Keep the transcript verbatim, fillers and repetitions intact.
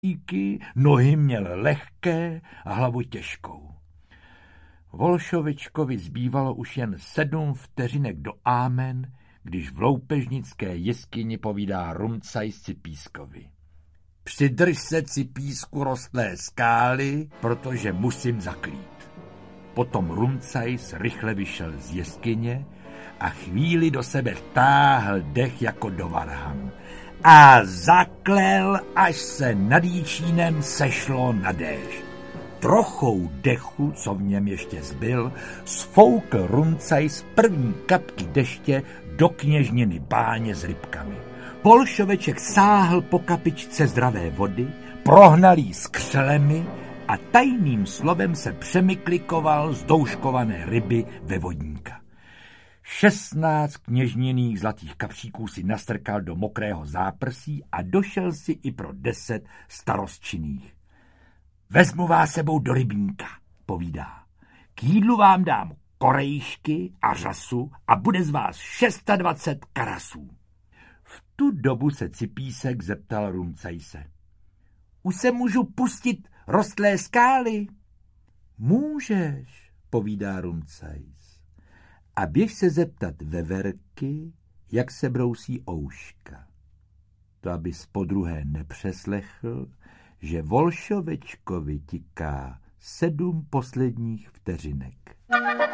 díky, nohy měl lehké a hlavu těžkou. Volšovičkovi zbývalo už jen sedm vteřinek do ámen, když v loupežnické jeskyni povídá Rumcaj Cipískovi. Přidrž se, Cipísku, rostlé skály, protože musím zakrýt. Potom Rumcajs rychle vyšel z jeskyně a chvíli do sebe vtáhl dech jako do varhan. A zaklel, až se nad Jíčínem sešlo na déšť. Trochou dechu, co v něm ještě zbyl, sfoukl Rumcajs první kapky deště do kněžniny báně s rybkami. Volšoveček sáhl po kapičce zdravé vody, prohnal jí skřelemi a tajným slovem se přemyklikoval z douškované ryby ve vodníka. Šestnáct kněžněných zlatých kapříků si nastrkal do mokrého záprsí a došel si i pro deset starostčinných. Vezmu vás sebou do rybníka, povídá. K jídlu vám dám korejšky a řasu a bude z vás dvacet šest karasů. V tu dobu se Cipísek zeptal Rumcajse. Už se můžu pustit rostlé skály? Můžeš, povídá Rumcajs. A běž se zeptat veverky, jak se brousí ouška. To abys podruhé nepřeslechl, že Volšovečkovi tiká sedm posledních vteřinek.